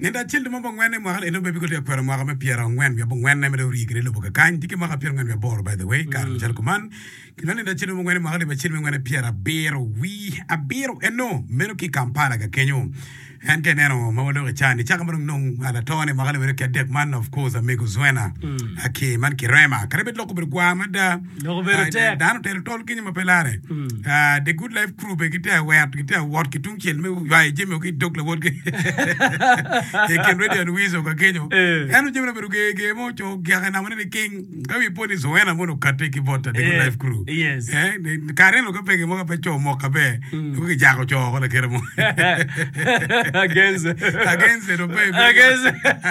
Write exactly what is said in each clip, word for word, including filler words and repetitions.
Nenda childe mo ngwen mo eno bebi ko te kwero mo me piera ngwen bi ngwen ne me do rigre lo ka kan dike mo ka piera ngwen bor by the way kar jal kuman kinani nda childe mo ngwen mo ka be childe ngwen piera bero wi a bero eno meno ki Kampala ka Kenyo en keneno mo do chani chaka mo nung ala tone mo ka le ke dek man of course amigo Zwena aki man ki rema karebe loko ber kwa mada loko ber te dano tel tol kinyi mo pelare ah the good life crew be kite wer kite word kitung chel me wa jeme ki dok le word e ken ready and wizo ka Kenyo eno jeme beru ge ge mo cho ga na mo ne king ka wi poni Zwena mo no kate ki vota the good life crew yes eh karen lo ka pege mo ka pe cho mo ka be ko ki jago cho ko le kere mo against against the baby against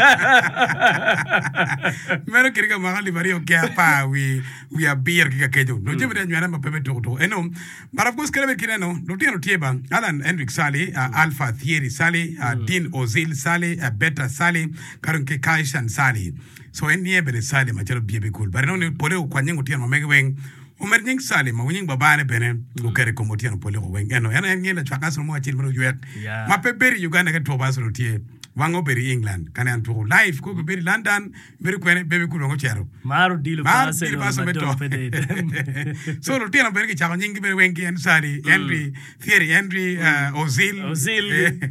mero kirika magali vario kia pa we we are beer kika kejo no jeme de nyana mapepe to to eno but of course kere kire no no tieno tieba Alan Hendrik Sali uh, Alpha Thierry Sali uh, mm. Dean Ozil Sali uh, Beta Sali karun ke Kaishan Sali so enie bere Sali machero biebe cool but no ne pole kwa nyengo tieno mege weng Omer nying Sali ma nying babane bene ukere ko motiano pole ko weng eno ena ngene chakaso mo achil mo yuet mapeperi Uganda ke to basro tie wango beri England kana antu live ko beri London beri kwene bebe kulo ngo chero maru dilo passe dilo passe meto so lo tieno beri ki chako nying beri wengi en Sali Henry Thierry Henry Ozil Ozil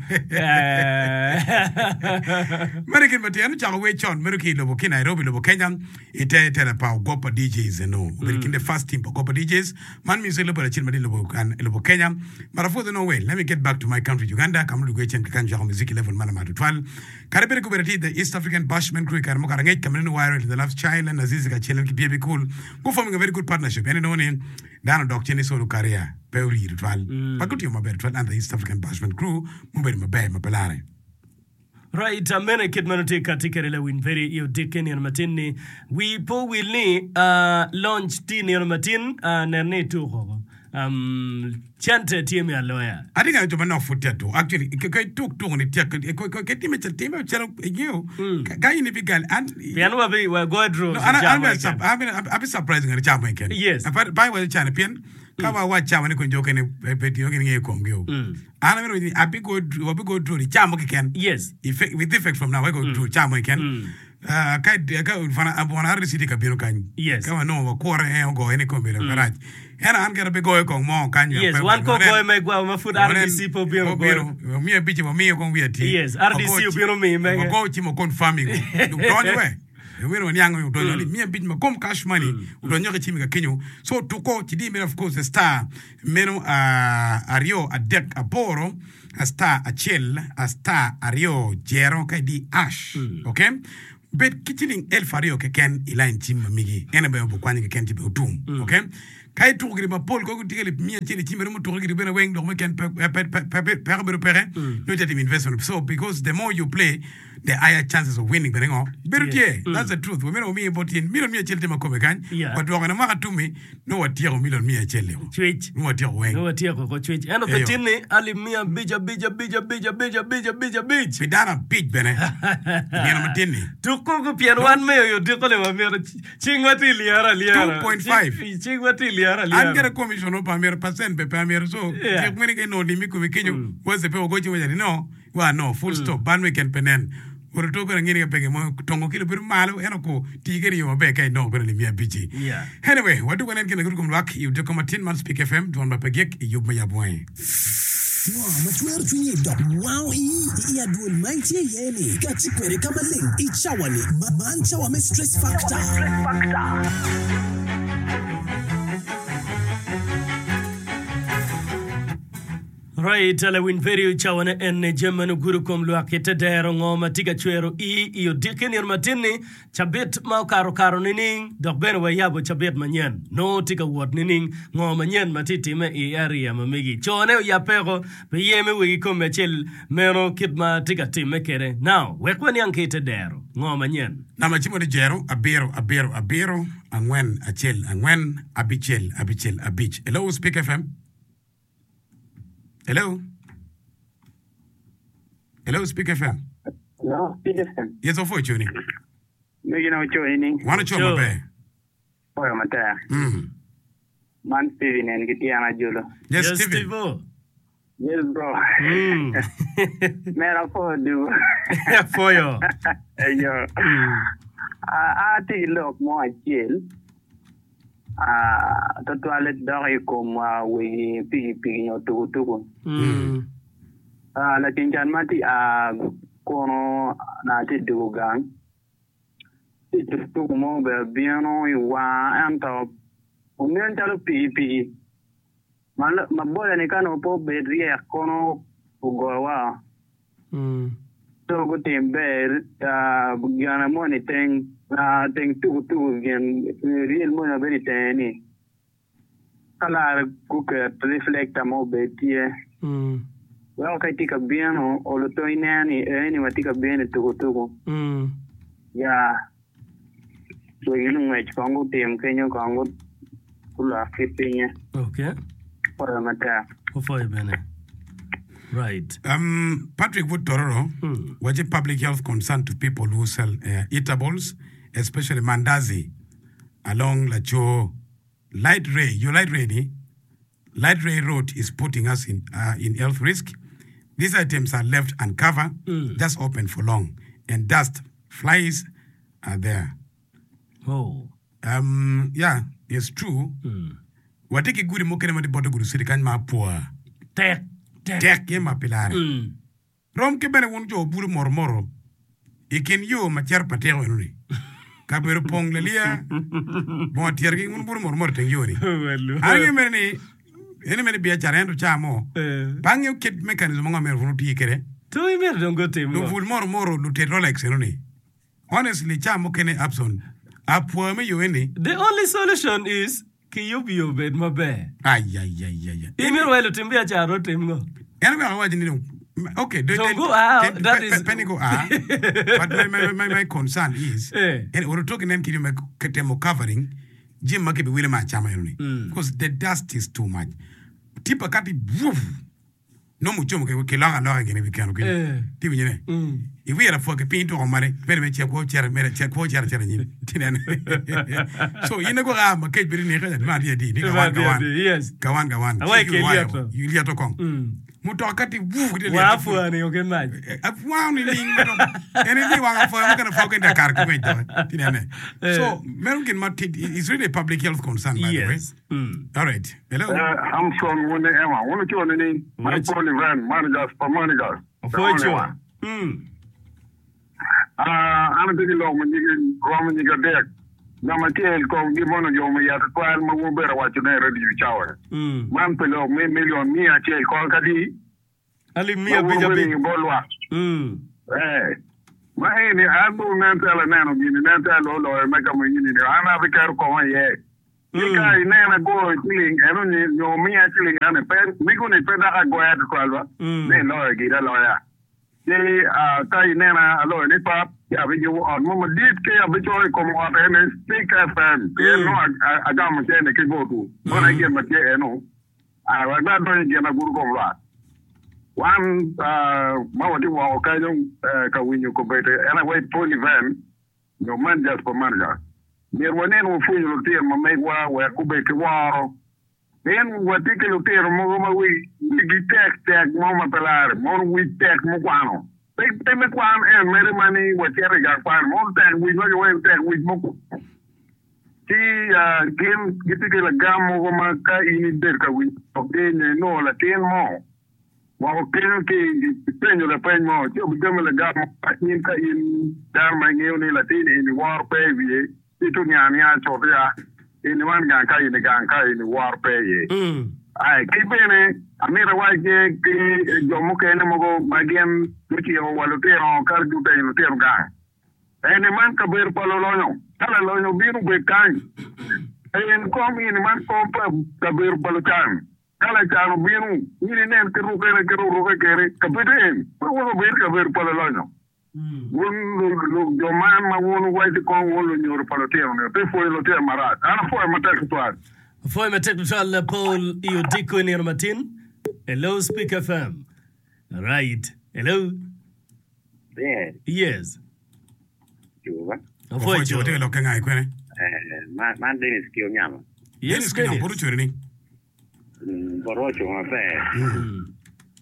mari kin matiano chako we chon meri ki lobo ki Nairobi lobo Kenya ite tele pa gopa D Js no beri kin the first team gopa D Js man music lobo la chilma lobo kan lobo Kenya but for the no way let me get back to my country Uganda come to go chen kan jako music level mana matu Karibere kuberati the East African Bashman crew karamo karangait kamene wire to the last child and Aziz ka chelen ki biebe cool go forming a very good partnership and no ne dano doc cheni solo career peuri ritual pakuti mo ber and the East African Bashman crew mo ber mabe mapelare right amene kitmanote katika ile win very yo dikeni na matini we po will ni uh launch tin na matin uh nerne to ko um chante timu ya lawyer I think I do not foot to actually kai tuk tuk ni tia ko ko timu cha timu cha you kai ni bigal and piano wa we go draw I'm I'm surprising ni chama ken yes by way champion kama wa chama ni kunjo ken peti yoke ni ko ngio ana mero ni abi go wa bi go draw ni chama ken yes effect with effect from now we go draw chama ken ah kai ka fana abona risiti ka biro kan kama no wa kore e go ni ko biro garage Ena angera be goe kong mo kanyo. Yes, one ko goe me gwa ma food R D C po biro biro. Mi e bichi mo mi kong wi ati. Yes, R D C biro mi me. Mo go chi mo confirming. Don't we. We no nyango yo do mi e bichi mo kom cash money. Do nyoke chi mi ka Kenyo. So to ko ti di me of course the star meno a Ario a Dek a Boro a star a Chill a star Ario Jero kai di Ash. Okay? Bet kitiling El Fario ke ken ila nchim migi. Ena be bo kwani ke ken ti be utum. Okay? Kai tu gri ma pol ko tigele mi chini chimi mo tu gri bena weng do me ken per per per per per no just investment so because the more you play the higher chances of winning but no berutie that's the truth we me about in million mi chelte ma ko be kan but do na ma tu mi no what tier million mi chelle twitch no what tier weng no what tier ko twitch and of the tin ni ali mi bija bija bija bija bija bija bija bija bidana bij bene ni na matini tu ko ko pian one me yo de ko le ma mi chingwati liara liara two point five chingwati liara liara angere commission no pa mi percent pe pa mi so ke mini ke no limi ko be Kenyo was the pe go chi we no wa no full stop ban we can penen Oro to ko ngiri pege mo tongo kilo bir malo eno ko tigeri yo be kay no bere mi abiji yeah anyway what do ken ken gurkum lak you do come tin man speak F M don ba pege you me ya boy wow matuer tunye dok wow i ya duol mighty yeni kati kwere kama link ichawani mancha wa me stress factor stress factor right ala win very chawana en jemanu guru kom lu akete dero ngoma tiga chwero i iyo dikeni matini chabet ma karo karo nining dok ben wa yabo chabet manyen no tiga wot nining ngoma nyen matiti me i area mamigi chone ya pego be yeme wi ko mechel mero kitma tiga time kere now we kwani ankete dero ngoma nyen na machimo de jero abero abero abero angwen achel angwen abichel abichel abich hello speak F M. Hello? Hello, Speak F M. Hello, Speak F M. Yes, of course, Juni. No, you know, joining. Wanna show my bear? Oh, my dad. Hmm. Man, Steven, and get Yana Jolo. Yes, Steven. Yes, bro. Mm. Man, I for do. For you. Yo. I I think look more chill. Ah, the toilet door come we pigi pigi yo tu tu. Mm. Ah, la tinjan mati ah kono na ti du gang. Ti tu mo be bieno iwa anta. Umen talo pigi pigi. Ma ma bola ne kano po be rie kono ugowa. Mm. So go tember ah gana mo ni teng ah teng tu tu gen real mo na very tiny. Kala ku ke reflect mo be tie. Mm. Well kai tika bien o o lo to inani e ni matika bien tu tu. Mm. Ya. So ilu ngai kongo tem kenyo kongo kula kipinya. Okay. Para mata. For you, Bene. Right. Um, Patrick Wood Tororo, Hmm. what's a public health concern to people who sell uh, eatables, especially mandazi, along Lacho Light Ray, your Light Ray, ni? Light Ray Road is putting us in uh, in health risk. These items are left uncovered, Mm. just open for long, and dust, flies are there. Oh. Um, yeah, it's true. Mm. Watiki guri mokene mati boto guru siri kan ma poa. Tek. Tek. Tek ye ma pilare. Mm. Rom ke bene wun jo buru mormoro. Iken yo ma tiar patero enuri. Kaberu pong lelia. Bon tiar ki wun buru mormoro teng yori. Well. Arge mene ni ene mene biya charendo chamo. Eh. Bang yo kit mechanism nga mer vunu ti kere. Tu imer don't go to Lu vul moro moro lu te Rolex enuri. Honestly chamo kene abson. Apua me yo ene. The only solution is ki you be your bed my bear. Ay ay ay ay ay. Imer welo timbia charo timgo. Ene me awaji ni no. Okay, So go out, Ten, that pe, is- pe, penny go out. But my, my, my, my concern is, Eh. and we're talking them kiri me ketemo covering, Jim Maki be willing my chama yoni. Mm. Because the dust is too much. Tipa kati woof. No mucho mo ke langa langa gene vi kanu Eh. ke. Tibi nyene. Mm. If we are a fucking paint on money, very much check what chair, mere check what chair chair ni. So you know go am ke biri ni ka ma dia di. Kawan kawan. Yes. Kawan kawan. Awai ke liato. You liato kong. Mm. Muto kati woof. Wafu ani okay man. Wow, ni ling mo. Ene ni wanga fo mo kana focus da kar ko meto. Tinane. So, American market is really a public health concern by Yes. the way. Mm. All right. Hello. Uh, I'm from Wonder Emma. One of you on any my Which- poly van managers for managers. The For only you. one. Mm. Uh, I'm thinking long when you get Roman you get there. Now my tail come give one of you me at twelve my will better watch you there ready to shower. Mm. Man pelo me million me a tail call kadi. Ali Me mia bija winning bi. bolwa. Mm. Eh. My any I do mental and nano gini mental all or make a mini. I'm not a care ko ye. You guys never go chilling and only you me chilling and a pen. We go to pay that go at twelve. Mm. Then lawyer get a lawyer. They uh kai nena alo ni pap ya vi you on mo dit ke ya vi joy como at and speak F M. You know I got my chene ke go to. When I get my chene no. I was not doing get a good go lot. One uh ma wati wa ka jong ka winyo ko bete and I wait for event. No man just for manager. There one no fu you te ma mai wa wa ku bete wa. Then what take a look at mo we we tech tech mo ma pelare mo we tech mo kwano. They they me kwan and mere money what you got kwan mo tech we no way tech we mo. Ti uh game giti ke la gamo mo ma ka ini der ka we. Okay no la ten mo. Wa okay ke penyo la pen mo. Ti o gamo la gamo in ka in dar ma ngeo ni la tin in war pe vi. Itu nya nya chotia. In one gang kai in the gang kai in the war pay. Mm. I keep in Amira White, Jomuka and Mogo again, Lucky or Walutero, Carduta in Lutero gang. And a man can bear Palolono, Palolono being with time. And come in a man called Kabir Palutan. Kalacano being, we didn't get Ruka Ruka Capitan. What was a beer Kabir Palolono? Your man, my one white con wall in your Palotero, before you look at Marat. And for my text one. Foi me teknical Paul io diko ni Martin. Hello Speak F M. Right. Hello. Yeah. Yes. Juba. Foi jo jo. te lo kanga ikwe. Eh, man man Dennis kio nyama. Yes, kina buru churi ni. Mm, borocho ma fe. Mm.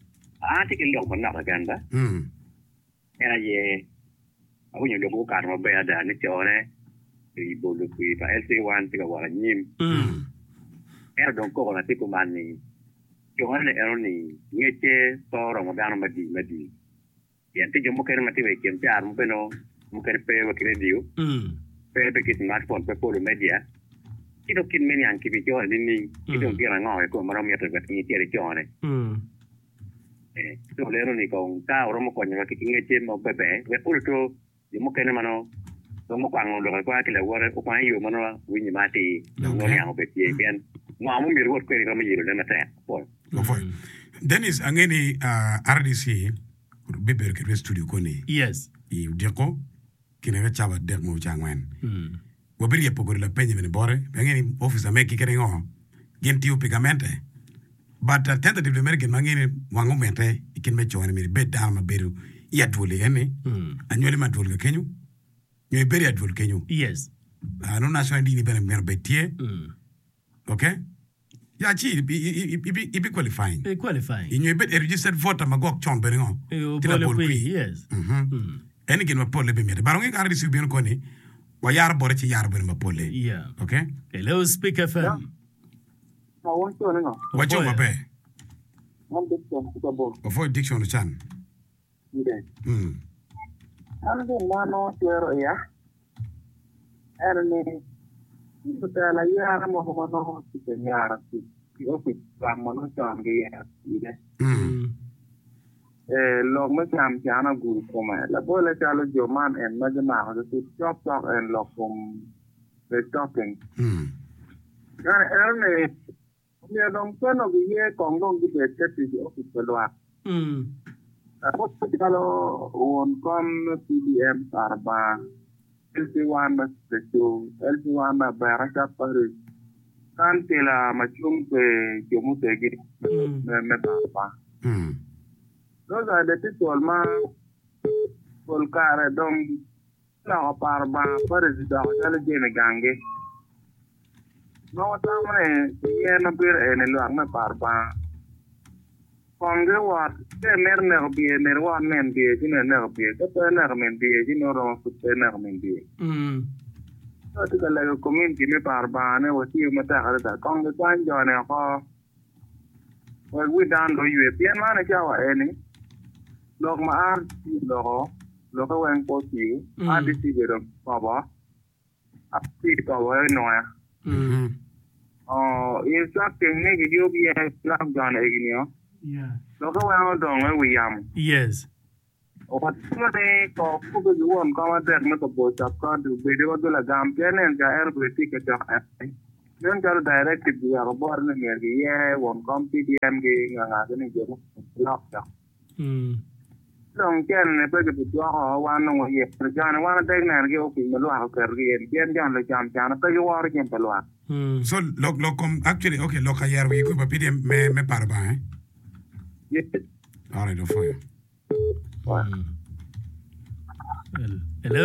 ah ti kin lo na kan da mm era ye aku nyo ko kar ma be da ni chore i bolu ku pa L C one ti ka wala nyim mm era don ko na ti ko mani yo ne ero ni ngete toro mo dano madi madi yente jo mo kere mati we kem tar mo beno mo kere pe wa kredio mm pe pe ki smartphone pe polo media kido kin meni anki bi jo ni ni kido gira ngo ko maro mi to ga ni tere jo ne mm eh to lero ni ko ta oro mo ko ni ki ngete mo bebe we ulto yo mo kere mano to mo kwang lo ko ki la wore ko kwa yo mano wi ni mati no ni ang pe ti ben mo amu mi ro ko ni ko mi yiro le mata po go for Dennis angeni uh, R D C beber ke studio koni yes i deko kine ga chaba dek mo changwen mm wo beri po la penye bene bore angeni officer me ki kere ngo genti upigamente but uh, tentative american mangeni wango mente ikin me chone mi bed down ma beru ya dole ene mm anyole ma dole kenyu nyoy beri ya dole kenyu yes uh, no national dini bene mer betie mm okay ya chi ibi ibi ibi qualifying e qualifying inyo bet a registered voter magok chon bere ngo e o Tila bolo bol qui kui. yes mhm mm eni gen ma pole be mere barongi ka risi bien ko ni wa yar bore ci yar bere ma pole yeah okay hello speak F M ma won to no wa jo ma be mon de ko ko bo o fo diction chan ide mm an de ma no tero ya era ni Kita la yara mo mo no kita yara ki o ki ba mo no cham ge ya ide mm eh lo mo cham chana guru ko ma la bo la chalo jo man en ma jama ho to chop chop en lo kom the talking mm ya er ne ni don ko no ge ye kong dong ki be ke ti o ki pe lo a mm ko ti kalo on kom P D M arba L C one ba to L C one ba baraka pare kan tela machum pe jomu te gi mm me me ba mm those are the people ma pol kare dom la par ba pare di da jale gene gange no ta mane ye na bir ene lo ma par ba konge wat te mer mer bi mer wa men bi ji ne mer bi te te mer men bi ji no ro su te mer men bi mm to ti ka le community me par ba ne wo ti ma ta ka ta konge kwan jo ne ko wa wi dan do yu e bien ma ne ja wa ene lok ma ar ti lo lo ko wen ko ti a di ti de ro ba ba a ti ko wa no ya mm oh in fact ne ge yo bi e la gan e gi no yeah lo ko wa do ngai wi yam yes o pa ne ko ku be won ko ma der na ko bo ta ka du be de do la gam penen ga er be ti ke ta nen ga direct bi ya bo ne ne ge ye won kom P D M ge nga nga ne ge lo ta mm long ken ne pe ke bu wa wa no ye pre ja na wa na de na ge o ki me lo ha ke ge yen jan le jam jana pe yo wa re ken pe lo mm so lo lo kom actually okay lo ka yar wi ko ba pidi me me par ba eh ye all right for you Mm. Well, hello.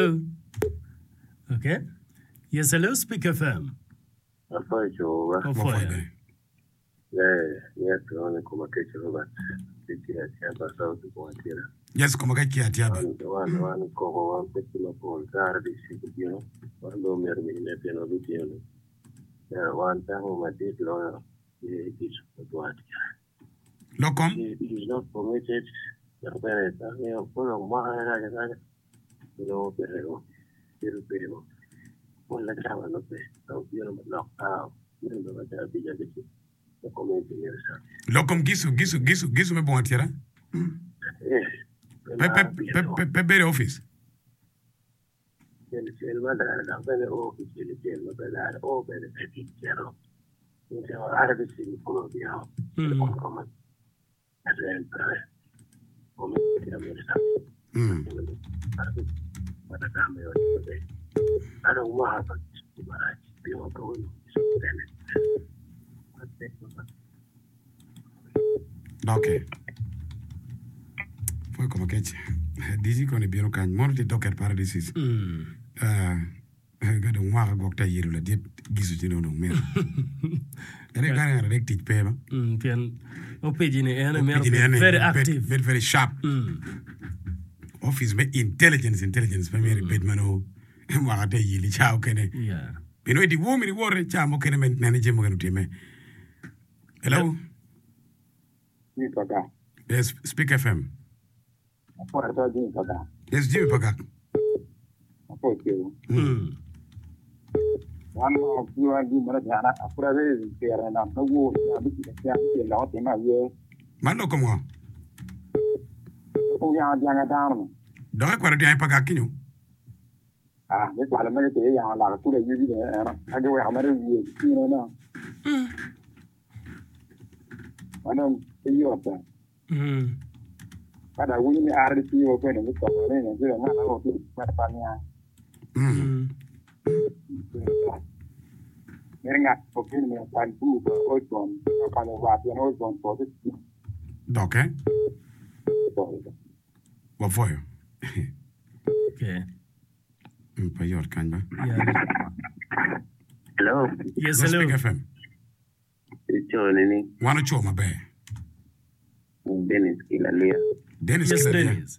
Okay. Yes, hello, Speak F M. Afai choba. Oh, mo fire. foi Eh, yes, tuone kuma kecho Robert. Tiki ya chapa sauti kwa tira. yes como ka ki atia ba Wan wan ko ko wan petti no ko zar di siku dino. Wan do mer mi ne peno du dino. Eh, wan tango ma dit lo ye is to ati. lo kom He is not permitted. Pero también puedo más allá de nada. Pero pero pero pero por la chava no sé. No quiero no ah no no va a pillar de eso. No comete ni eso. lo kom gisu gisu gisu gisu me bon atira Eh. pe pe pe pe pe bere office El el madre la bene o que le tiene la bene o bene que quiero. Entonces ahora que sí por día. Como es el padre. Como ya me está. mm Para cambio de I don't want to but I feel going okay foi como que dizi con bien kan morti docker paradisis Mm. uh ga don wa ga gokta yiru la dit gisu ci nono mer ene ga na rek tij peba mm pian opejine ene mer very active very very sharp office me intelligence intelligence pa mer bed mano wa ga tay yili chaaw kene yeah bino di wo mi wore chaamo kene men nani jemo ganu time hello ni kaka yes speak F M por eso ni kaka yes Jimmy Pagak apo kio mm wan mo kiwa di mara jana apura de kera na no wo ya bi ke ya ke la te ma ye mando como ko ya dia ga dan do ko ra di ay Pagak kinyo ah ne ko ala me te ya la ku le yu di de na ha ge wa ma re yi ni no na mm wana yo ta mm kada wuni ni ar ti yo ko ne ko ne ne je na na ko ti ma pa ni ya mm Mereka mungkin melakukan bu ozon kalau latihan ozon positif. donc hein wa foyo okay pa yor kanba yeah Hello. yes Let's hello speak F M Icho nini? wana choma be Dennis Kilalia. Dennis yes Kilalia. Dennis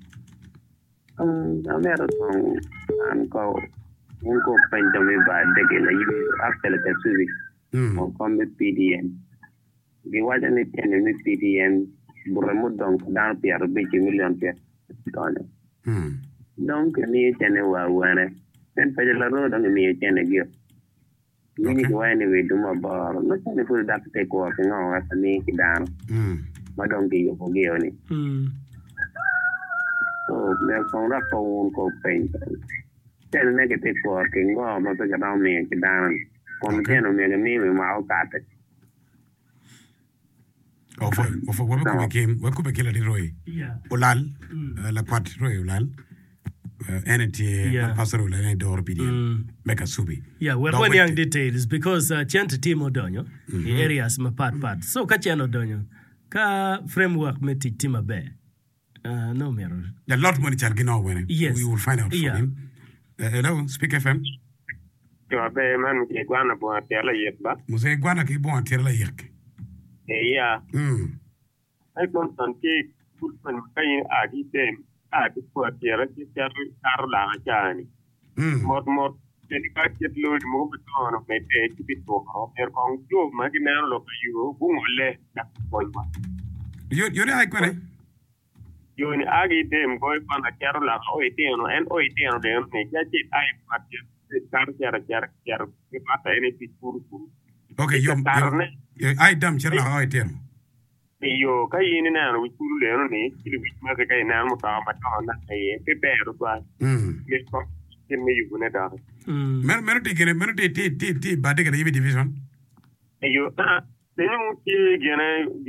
Um, amero tong anko unko penjami ba dege la yu after the suvi. mm On kombe P D M. Gi waja ni tene ni P D M buramo donc dans pierre be ci million pierre. Tone. mm Donc ni tene wa wane. Sen pa la ro donc ni tene gi. Ni gi wane we duma ba no tene fu da te ko ko no wa ni ki dan. mm Ma donc gi ko gi oni. mm So me kon ra ko un ko paint. Tel negative working go ma to ga me ki dan. Kon tene me me me ma o ka te. o fo o fo wa ko be kim wa ko be kila di roy yeah olal la kwat roy olal entity Yeah. pastor olal ne door P D M mm meka subi yeah we're Don't going wait. young details because uh, chant team odonyo the areas ma part part so ka chano donyo ka framework me ti team be uh no mero the lot money chal gino when Yes. we will find out Yeah. from him uh, hello speak F M Yo be man ki gwana bo tele yet ba. muse gwana ki bon tire la yek E ya mm ai kon tan ki pulpan kai a di tem a di ko tele ki tar tar la jani. mm Mot mot ni ka ket lo mo be to no me te ki bit ko ko er kon jo ma ki na lo ka yu bu ngole da ko ma. yo yo ne ay kwere Yo ni agi dem ko pa na tar la o e te no en o e te no dem ne ja ti ai pa ti tar tar tar tar ki pa ta ene ti pur pur. okay yo Tarne. yo ay dam chir la ay tem Iyo kai ni na wi kuru le no ni ki wi ma ka kai na mo ta ma ta na ai pe pe ro ba mm ni ko ki mi yu ne da mm men men ti kene men ti ti ti ti ba de kene yibi division iyo a ni mu ki gene